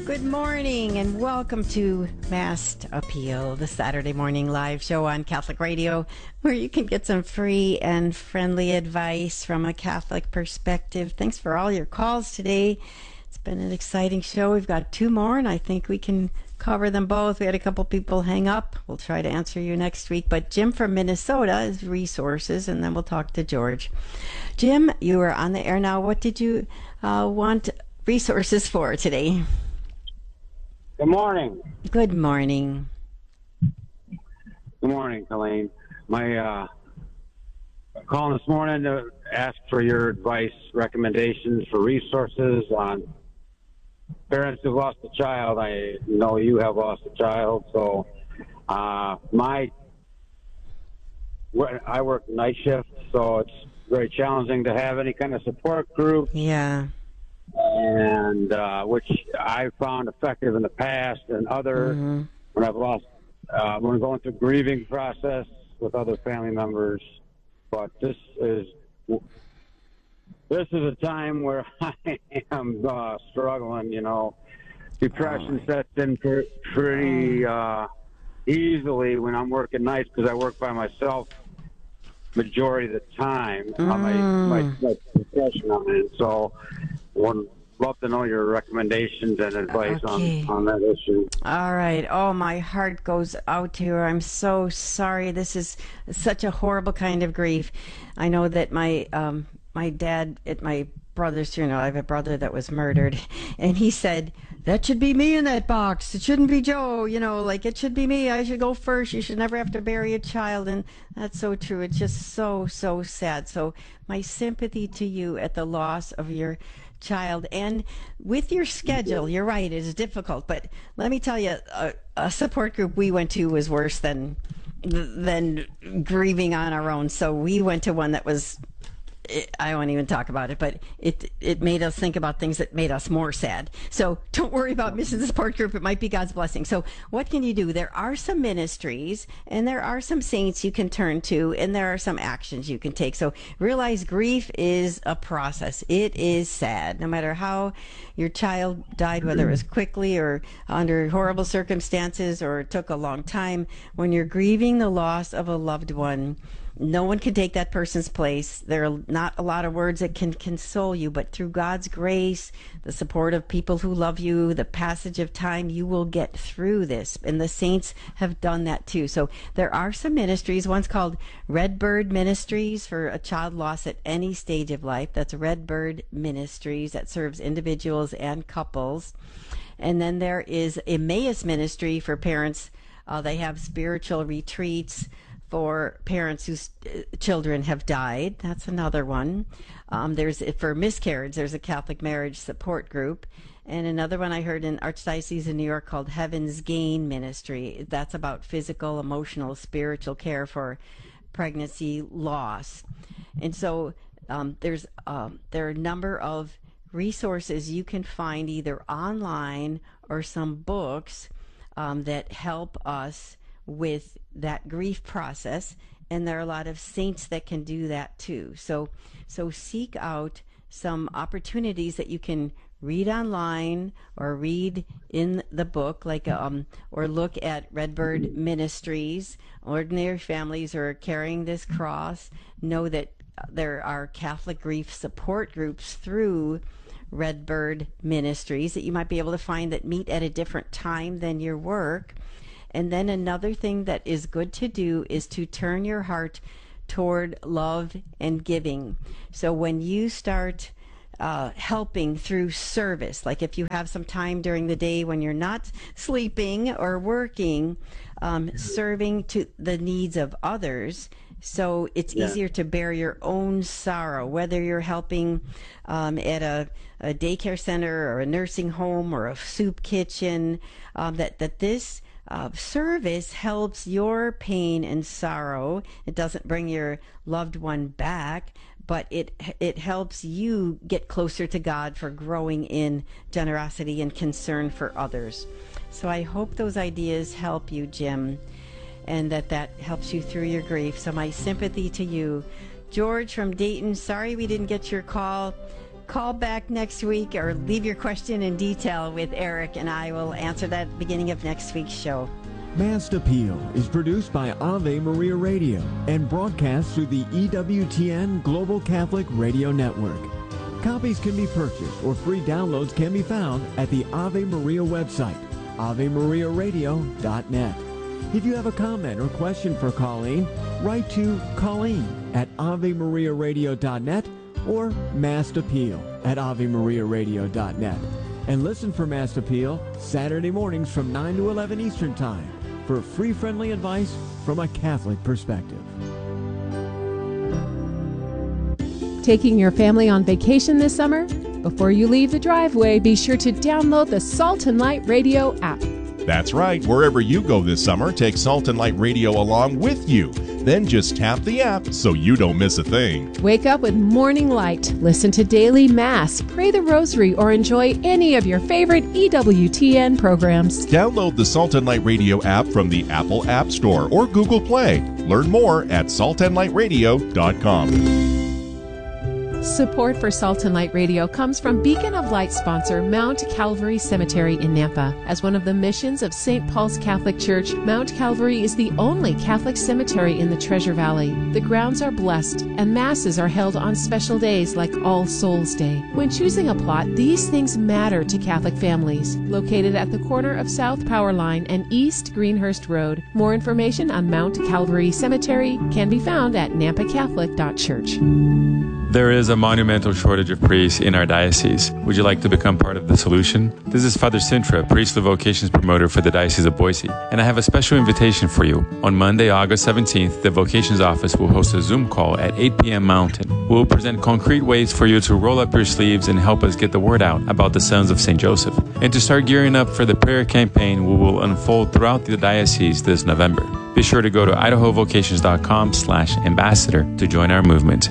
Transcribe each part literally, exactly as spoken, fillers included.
Good morning and welcome to Mass Appeal, the Saturday morning live show on Catholic Radio, where you can get some free and friendly advice from a Catholic perspective. Thanks for all your calls today. It's been an exciting show. We've got two more, and I think we can cover them both. We had a couple people hang up. We'll try to answer you next week. But Jim from Minnesota is resources, and then we'll talk to George. Jim, you are on the air now. What did you uh, want resources for today? Good morning. Good morning. Good morning, Colleen. My uh, calling this morning to ask for your advice, recommendations for resources on parents who've lost a child. I know you have lost a child, so uh, my I work night shift, so it's very challenging to have any kind of support group. Yeah. And uh, which I found effective in the past, and other Mm-hmm. when I've lost, uh, when I'm going through grieving process with other family members. But this is this is a time where I am uh, struggling. You know, depression Oh. sets in pre- pretty uh, easily when I'm working nights because I work by myself majority of the time on my, my, my profession on it. So would love to know your recommendations and advice Okay. on, on that issue. All right. Oh, my heart goes out to you. I'm so sorry. This is such a horrible kind of grief. I know that my um, my dad at my brother's funeral, I have a brother that was murdered, and he said, that should be me in that box. It shouldn't be Joe. You know, like, it should be me. I should go first. You should never have to bury a child. And that's so true. It's just so, so sad. So my sympathy to you at the loss of your child, and with your schedule. You're right, it is difficult, but let me tell you, a, a support group we went to was worse than than grieving on our own. So we went to one that was, I won't even talk about it, but it it made us think about things that made us more sad. So don't worry about missing the support group. It might be God's blessing. So what can you do? There are some ministries, and there are some saints you can turn to, and there are some actions you can take. So realize grief is a process. It is sad. No matter how your child died, whether it was quickly or under horrible circumstances or it took a long time, when you're grieving the loss of a loved one, no one can take that person's place. There are not a lot of words that can console you, but through God's grace, the support of people who love you, the passage of time, you will get through this. And the saints have done that too. So there are some ministries. One's called Redbird Ministries for a child lost at any stage of life. That's Redbird Ministries that serves individuals and couples. And then there is Emmaus Ministry for parents. Uh, they have spiritual retreats for parents whose children have died. That's another one. Um, there's for miscarriage, there's a Catholic marriage support group. And another one I heard in Archdiocese in New York called Heaven's Gain Ministry. That's about physical, emotional, spiritual care for pregnancy loss. And so um, there's um, there are a number of resources you can find either online or some books um, that help us with that grief process, and there are a lot of saints that can do that too. So so seek out some opportunities that you can read online or read in the book, like um or look at Redbird Ministries. Ordinary families are carrying this cross. Know that there are Catholic grief support groups through Redbird Ministries that you might be able to find that meet at a different time than your work. And then another thing that is good to do is to turn your heart toward love and giving. So when you start uh, helping through service, like if you have some time during the day when you're not sleeping or working, um, serving to the needs of others, so it's Yeah. easier to bear your own sorrow, whether you're helping um, at a, a daycare center or a nursing home or a soup kitchen, um, that, that this Uh, service helps your pain and sorrow. It doesn't bring your loved one back, but it it helps you get closer to God for growing in generosity and concern for others. So I hope those ideas help you, Jim, and that that helps you through your grief. So my sympathy to you. George from Dayton, sorry we didn't get your call. call back next week or leave your question in detail with Eric, and I will answer that at the beginning of next week's show. Mass Appeal is produced by Ave Maria Radio and broadcast through the E W T N Global Catholic Radio Network. Copies can be purchased or free downloads can be found at the Ave Maria website, ave maria radio dot net. If you have a comment or question for Colleen, write to Colleen at ave maria radio dot net or Mass Appeal at ave maria radio dot net. And listen for Mass Appeal Saturday mornings from nine to eleven Eastern Time for free, friendly advice from a Catholic perspective. Taking your family on vacation this summer? Before you leave the driveway, be sure to download the Salt and Light Radio app. That's right. Wherever you go this summer, take Salt and Light Radio along with you. Then just tap the app so you don't miss a thing. Wake up with Morning Light, listen to Daily Mass, pray the Rosary, or enjoy any of your favorite E W T N programs. Download the Salt and Light Radio app from the Apple App Store or Google Play. Learn more at salt and light radio dot com. Support for Salt and Light Radio comes from Beacon of Light sponsor Mount Calvary Cemetery in Nampa. As one of the missions of Saint Paul's Catholic Church, Mount Calvary is the only Catholic cemetery in the Treasure Valley. The grounds are blessed, and masses are held on special days like All Souls Day. When choosing a plot, these things matter to Catholic families. Located at the corner of South Power Line and East Greenhurst Road, more information on Mount Calvary Cemetery can be found at nampa catholic dot church. There is a monumental shortage of priests in our diocese. Would you like to become part of the solution? This is Father Sintra, priestly vocations promoter for the Diocese of Boise, and I have a special invitation for you. On Monday, August seventeenth, the vocations office will host a Zoom call at eight p.m. Mountain. We'll present concrete ways for you to roll up your sleeves and help us get the word out about the Sons of Saint Joseph. And to start gearing up for the prayer campaign we will unfold throughout the diocese this November. Be sure to go to idaho vocations dot com slash ambassador to join our movement.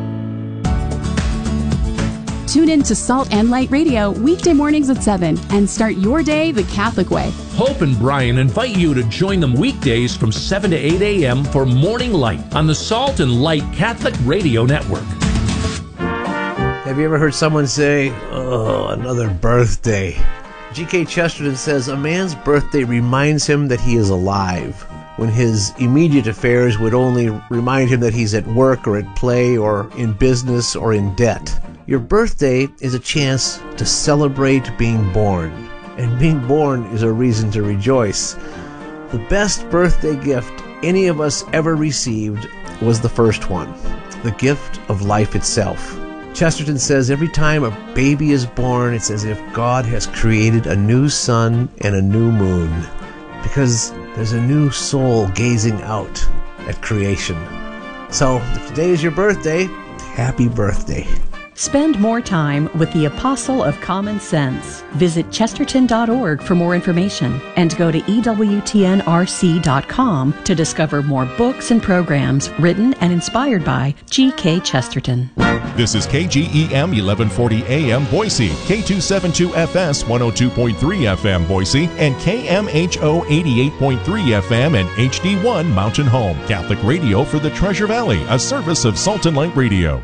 Tune in to Salt and Light Radio weekday mornings at seven and start your day the Catholic way. Hope and Brian invite you to join them weekdays from seven to eight a.m. for Morning Light on the Salt and Light Catholic Radio Network. Have you ever heard someone say, "Oh, another birthday"? G K Chesterton says a man's birthday reminds him that he is alive, when his immediate affairs would only remind him that he's at work or at play or in business or in debt. Your birthday is a chance to celebrate being born, and being born is a reason to rejoice. The best birthday gift any of us ever received was the first one, the gift of life itself. Chesterton says every time a baby is born, it's as if God has created a new sun and a new moon, because there's a new soul gazing out at creation. So, if today is your birthday, happy birthday. Spend more time with the Apostle of Common Sense. Visit chesterton dot org for more information and go to E W T N R C dot com to discover more books and programs written and inspired by G K Chesterton. This is K G E M eleven forty A M Boise, K two seventy-two F S one oh two point three F M Boise, and K M H O eighty-eight point three F M and H D one Mountain Home. Catholic radio for the Treasure Valley, a service of Salt and Light Radio.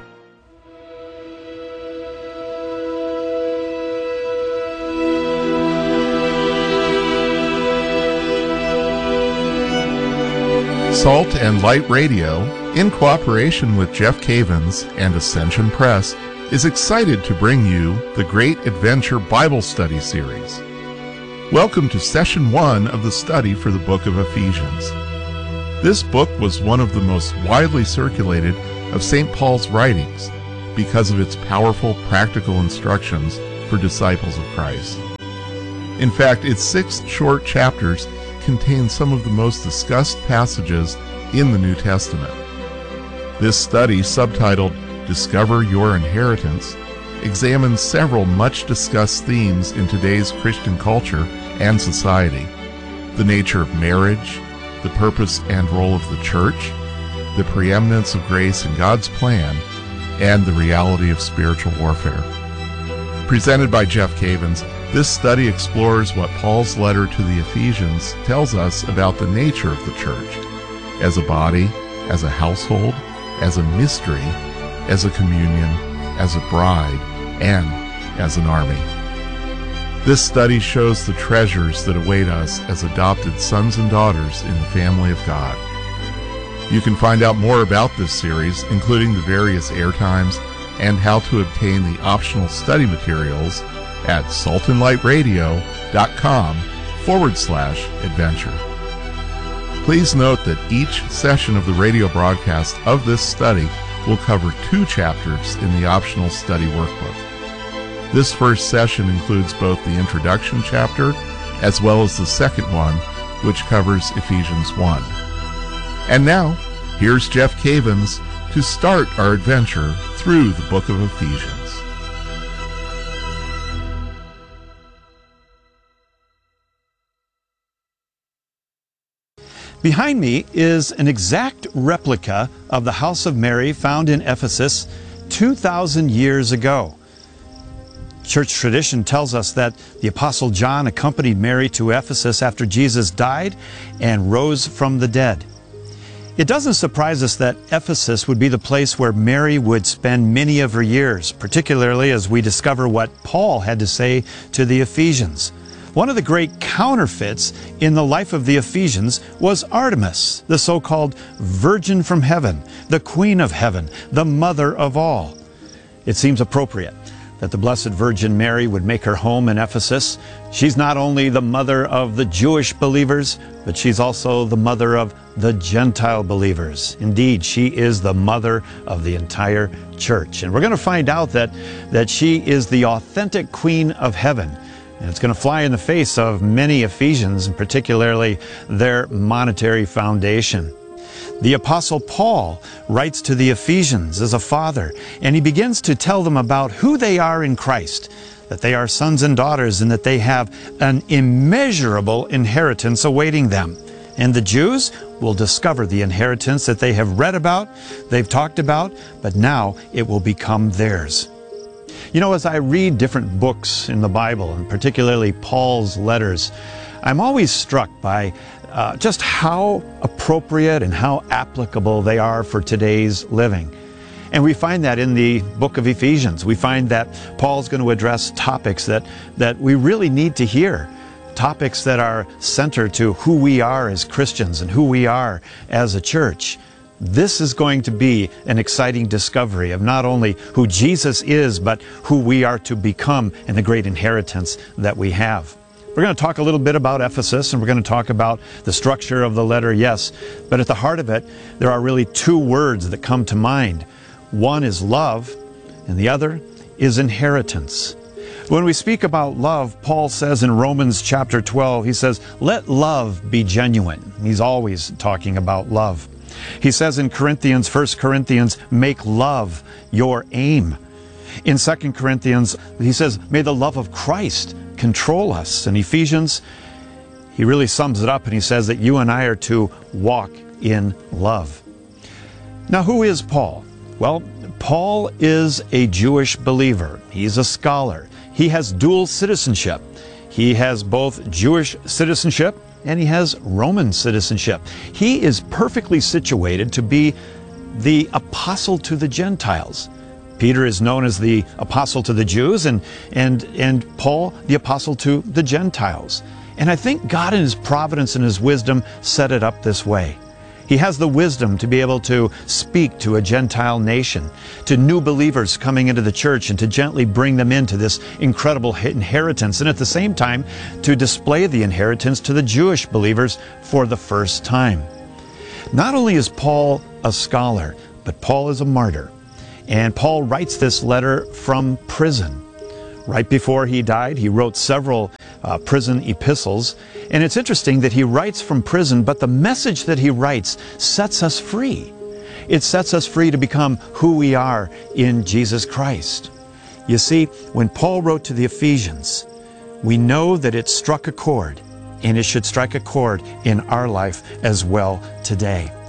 Salt and Light Radio, in cooperation with Jeff Cavins and Ascension Press, is excited to bring you the Great Adventure Bible Study Series. Welcome to Session one of the study for the book of Ephesians. This book was one of the most widely circulated of Saint Paul's writings because of its powerful practical instructions for disciples of Christ. In fact, its six short chapters contain some of the most discussed passages in the New Testament. This study, subtitled Discover Your Inheritance, examines several much-discussed themes in today's Christian culture and society: the nature of marriage, the purpose and role of the church, the preeminence of grace in God's plan, and the reality of spiritual warfare. Presented by Jeff Cavins, this study explores what Paul's letter to the Ephesians tells us about the nature of the church, as a body, as a household, as a mystery, as a communion, as a bride, and as an army. This study shows the treasures that await us as adopted sons and daughters in the family of God. You can find out more about this series, including the various airtimes and how to obtain the optional study materials at saltandlightradio.com forward slash adventure. Please note that each session of the radio broadcast of this study will cover two chapters in the optional study workbook. This first session includes both the introduction chapter as well as the second one, which covers Ephesians one. And now, here's Jeff Cavins to start our adventure through the book of Ephesians. Behind me is an exact replica of the House of Mary found in Ephesus two thousand years ago. Church tradition tells us that the Apostle John accompanied Mary to Ephesus after Jesus died and rose from the dead. It doesn't surprise us that Ephesus would be the place where Mary would spend many of her years, particularly as we discover what Paul had to say to the Ephesians. One of the great counterfeits in the life of the Ephesians was Artemis, the so-called Virgin from heaven, the Queen of heaven, the Mother of all. It seems appropriate that the Blessed Virgin Mary would make her home in Ephesus. She's not only the mother of the Jewish believers, but she's also the mother of the Gentile believers. Indeed, she is the mother of the entire church. And we're going to find out that, that she is the authentic Queen of heaven. And it's going to fly in the face of many Ephesians, and particularly their monetary foundation. The Apostle Paul writes to the Ephesians as a father, and he begins to tell them about who they are in Christ, that they are sons and daughters, and that they have an immeasurable inheritance awaiting them. And the Jews will discover the inheritance that they have read about, they've talked about, but now it will become theirs. You know, as I read different books in the Bible, and particularly Paul's letters, I'm always struck by uh, just how appropriate and how applicable they are for today's living. And we find that in the book of Ephesians. We find that Paul's going to address topics that, that we really need to hear, topics that are centered to who we are as Christians and who we are as a church. This is going to be an exciting discovery of not only who Jesus is, but who we are to become and the great inheritance that we have. We're going to talk a little bit about Ephesus, and we're going to talk about the structure of the letter, yes, but at the heart of it, there are really two words that come to mind. One is love, and the other is inheritance. When we speak about love, Paul says in Romans chapter twelve, he says, let love be genuine. He's always talking about love. He says in Corinthians, First Corinthians, make love your aim. In Second Corinthians, he says, may the love of Christ control us. In Ephesians, he really sums it up and he says that you and I are to walk in love. Now, who is Paul? Well, Paul is a Jewish believer. He's a scholar. He has dual citizenship. He has both Jewish citizenship and he has Roman citizenship. He is perfectly situated to be the apostle to the Gentiles. Peter is known as the apostle to the Jews, and, and, and Paul the apostle to the Gentiles. And I think God in his providence and his wisdom set it up this way. He has the wisdom to be able to speak to a Gentile nation, to new believers coming into the church, and to gently bring them into this incredible inheritance, and at the same time to display the inheritance to the Jewish believers for the first time. Not only is Paul a scholar, but Paul is a martyr. And Paul writes this letter from prison. Right before he died, he wrote several uh, prison epistles. And it's interesting that he writes from prison, but the message that he writes sets us free. It sets us free to become who we are in Jesus Christ. You see, when Paul wrote to the Ephesians, we know that it struck a chord, and it should strike a chord in our life as well today.